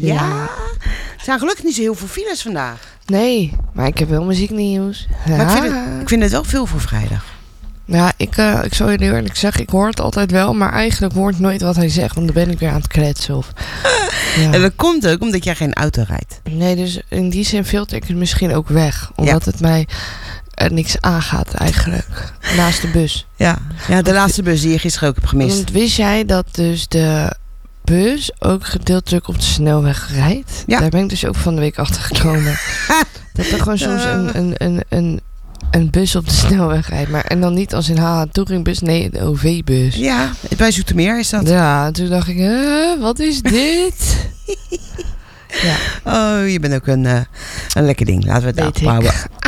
Ja. Er zijn gelukkig niet zo heel veel files vandaag. Nee, maar ik heb wel muzieknieuws. Ja. Maar ik vind het wel veel voor vrijdag. Ja, ik zal je heel eerlijk zeggen, ik hoor het altijd wel, maar eigenlijk hoor ik nooit wat hij zegt, want dan ben ik weer aan het kletsen. Ja. En dat komt ook omdat jij geen auto rijdt. Nee, dus in die zin filter ik het misschien ook weg, omdat het mij niks aangaat eigenlijk, naast de bus. Ja, de laatste bus die je gisteren ook hebt gemist. Want wist jij dat dus de bus ook gedeeltelijk op de snelweg rijdt? Ja. Daar ben ik dus ook van de week achter gekomen. Dat er gewoon soms een bus op de snelweg rijdt. Maar, en dan niet als een touringbus, nee, een OV-bus. Ja, bij Zoetermeer is dat. Ja, toen dacht ik, wat is dit? Ja. Oh, je bent ook een lekker ding. Laten we het daarop houden.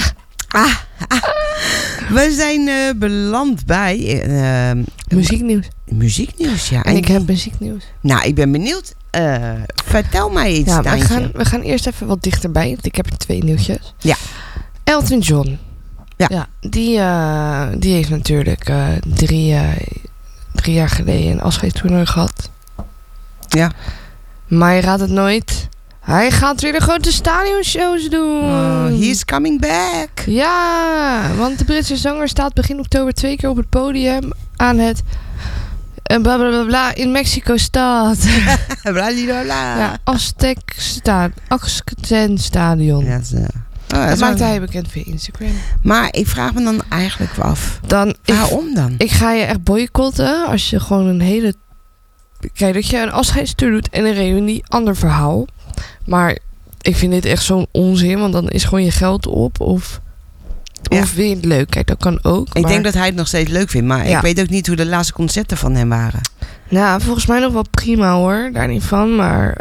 We zijn beland bij muzieknieuws. Muzieknieuws, ja. En ik heb muzieknieuws. Nou, ik ben benieuwd. Vertel mij iets, ja, Tijntje. we gaan eerst even wat dichterbij. Want ik heb er 2 nieuwtjes. Ja. Elton John. Ja. Die heeft natuurlijk 3 jaar geleden een afscheidstoernooi gehad. Ja. Maar je raadt het nooit. Hij gaat weer de grote stadionshows doen. He is coming back. Ja, want de Britse zanger staat begin oktober 2 keer op het podium aan het blablabla in Mexico-stad. Blablabla. Ja, Aztec Stadion. Ja, dat maakte hij bekend via Instagram. Maar ik vraag me dan eigenlijk af. Waarom dan? Ik ga je echt boycotten als je gewoon een hele... Kijk, dat je een afscheidstour doet en een reunie, ander verhaal. Maar ik vind dit echt zo'n onzin, want dan is gewoon je geld op of vind je het leuk. Kijk, dat kan ook. Ik denk dat hij het nog steeds leuk vindt, maar ik weet ook niet hoe de laatste concerten van hem waren. Nou, volgens mij nog wel prima hoor, daar niet van. Maar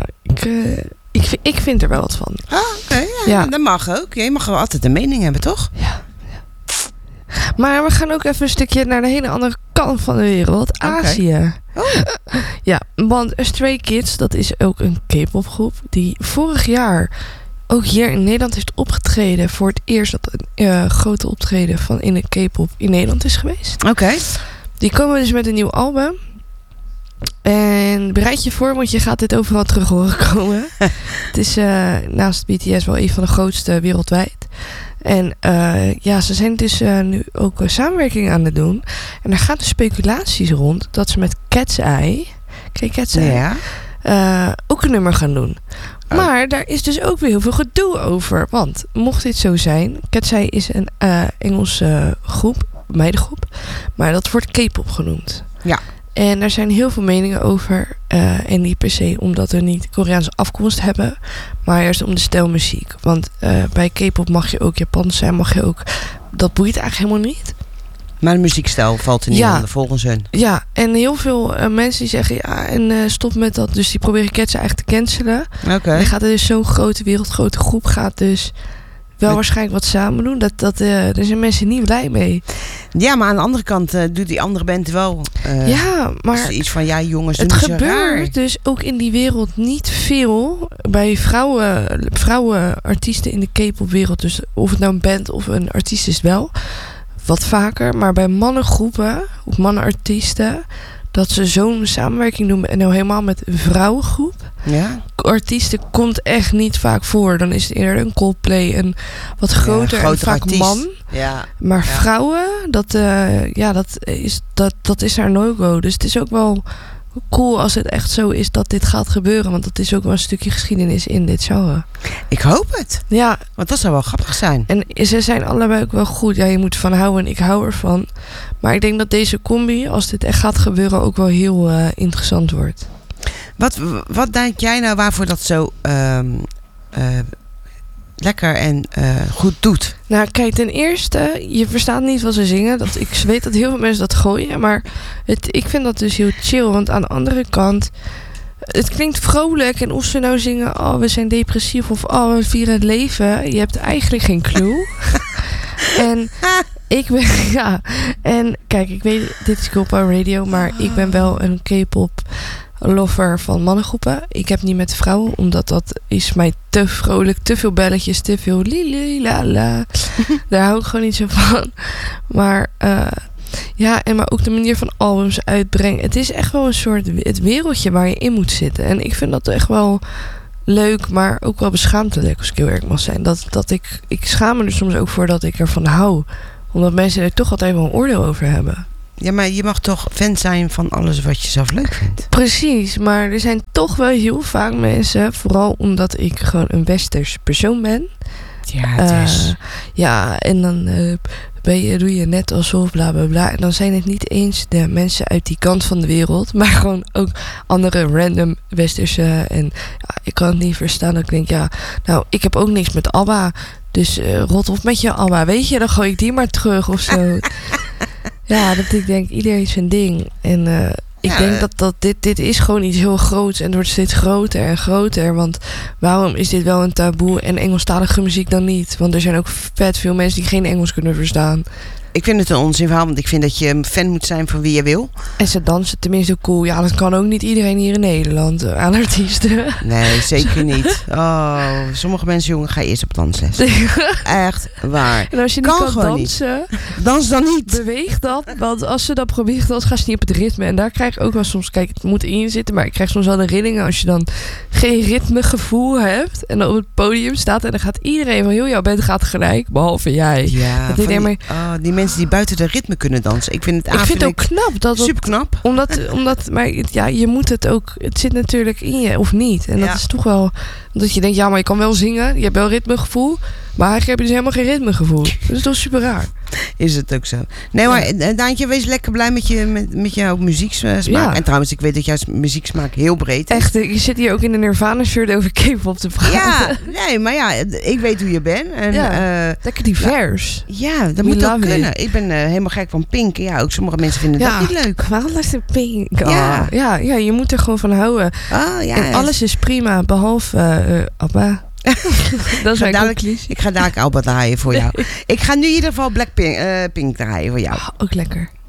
ik vind er wel wat van. Oké, ja. Dat mag ook. Je mag wel altijd een mening hebben, toch? Ja. Maar we gaan ook even een stukje naar de hele andere kant van de wereld. Azië. Oh. Ja, want Stray Kids, dat is ook een K-pop groep die vorig jaar ook hier in Nederland heeft opgetreden. Voor het eerst dat een grote optreden van in de K-pop in Nederland is geweest. Oké. Die komen dus met een nieuw album. En bereid je voor, want je gaat dit overal terug horen komen. Het is naast BTS wel een van de grootste wereldwijd. En ze zijn dus nu ook samenwerking aan het doen. En er gaan de speculaties rond dat ze met Cat's Eye, kijk Cat's Eye, ook een nummer gaan doen. Oh. Maar daar is dus ook weer heel veel gedoe over. Want mocht dit zo zijn, Cat's Eye is een Engelse groep, meidengroep. Maar dat wordt K-pop genoemd. Ja. En er zijn heel veel meningen over. En niet per se omdat we niet Koreaanse afkomst hebben. Maar juist om de stijl muziek. Want bij K-pop mag je ook Japans zijn. Dat boeit eigenlijk helemaal niet. Maar de muziekstijl valt er niet onder volgens hun. Ja, en heel veel mensen die zeggen stop met dat. Dus die proberen Cat's Eye eigenlijk te cancelen. Oké. En gaat er dus zo'n grote wereldgrote groep gaat dus wel waarschijnlijk wat samen doen. Daar zijn mensen niet blij mee. Ja, maar aan de andere kant doet die andere band wel maar iets van, jongens, het doen ze gebeurt raar. Dus ook in die wereld niet veel bij vrouwenartiesten in de K-popwereld. Dus of het nou een band of een artiest is wel wat vaker. Maar bij mannengroepen of mannenartiesten dat ze zo'n samenwerking doen en nou helemaal met een vrouwengroep. Ja. Artiesten komt echt niet vaak voor. Dan is het eerder een Coldplay, een wat groter en vaak artiest. man. Ja. Maar vrouwen, dat is haar no-go. Dus het is ook wel cool als het echt zo is dat dit gaat gebeuren. Want dat is ook wel een stukje geschiedenis in dit genre. Ik hoop het. Ja. Want dat zou wel grappig zijn. En ze zijn allebei ook wel goed. Ja, je moet van houden en ik hou ervan. Maar ik denk dat deze combi, als dit echt gaat gebeuren, ook wel heel interessant wordt. Wat denk jij nou waarvoor dat zo lekker en goed doet? Nou, kijk, ten eerste, je verstaat niet wat ze zingen. Ik weet dat heel veel mensen dat gooien. Maar ik vind dat dus heel chill. Want aan de andere kant, het klinkt vrolijk. En of ze nou zingen, we zijn depressief of we vieren het leven. Je hebt eigenlijk geen clue. En en kijk, ik weet, dit is Girl Power Radio. Maar ik ben wel een K-pop lover van mannengroepen. Ik heb niet met vrouwen, omdat dat is mij te vrolijk, te veel belletjes, te veel li-li-la-la. Daar hou ik gewoon niet zo van. Maar maar ook de manier van albums uitbrengen. Het is echt wel een soort het wereldje waar je in moet zitten. En ik vind dat echt wel leuk, maar ook wel beschaamdelijk, als ik heel erg mag zijn. Dat ik schaam me er soms ook voor dat ik ervan hou. Omdat mensen er toch altijd wel een oordeel over hebben. Ja, maar je mag toch fan zijn van alles wat je zelf leuk vindt? Precies, maar er zijn toch wel heel vaak mensen, vooral omdat ik gewoon een westers persoon ben. Ja, het is... En dan doe je net alsof bla bla bla. En dan zijn het niet eens de mensen uit die kant van de wereld, maar gewoon ook andere random westerse. En ik kan het niet verstaan. Dat ik denk, ik heb ook niks met ABBA. Dus rot op met je ABBA. Weet je, dan gooi ik die maar terug of zo. Ja, dat ik denk, iedereen zijn ding. En ik denk dat dit is gewoon iets heel groots. En het wordt steeds groter en groter. Want waarom is dit wel een taboe en Engelstalige muziek dan niet? Want er zijn ook vet veel mensen die geen Engels kunnen verstaan. Ik vind het een onzinverhaal, want ik vind dat je een fan moet zijn van wie je wil. En ze dansen tenminste cool. Ja, dat kan ook niet iedereen hier in Nederland aan artiesten. Nee, zeker niet. Oh, sommige mensen, jongen, ga je eerst op dansles. Echt waar. En als je niet kan dansen, dans dan niet. Beweeg dat. Want als ze dat proberen, dan gaan ze niet op het ritme. En daar krijg ik ook wel soms, kijk, het moet in je zitten, maar ik krijg soms wel de rillingen als je dan geen ritmegevoel hebt en dan op het podium staat en dan gaat iedereen van heel jouw band gaat gelijk, behalve jij. Ja, die mensen die buiten de ritme kunnen dansen. Ik vind het ook knap. Super knap. Omdat maar ja, je moet het ook, het zit natuurlijk in je of niet. En dat is toch wel, omdat je denkt, ja, maar je kan wel zingen, je hebt wel ritmegevoel, maar eigenlijk heb je dus helemaal geen ritmegevoel. Dat is toch super raar. Is het ook zo. Nee, maar Daantje, wees lekker blij met jouw muzieksmaak. Ja. En trouwens, ik weet dat jouw muzieksmaak heel breed is. Echt, je zit hier ook in een Nirvana shirt over K-pop te praten. Ja, nee, maar ja, ik weet hoe je bent. En, lekker divers. Ja, dat moet ook kunnen. Ik ben helemaal gek van Pink. Ja, ook sommige mensen vinden dat niet leuk. Waarom luister Pink? Ja, je moet er gewoon van houden. En alles is prima, behalve ABBA. Dat is ik ga dadelijk ABBA draaien voor jou. Ik ga nu in ieder geval Blackpink draaien voor jou. Ook lekker.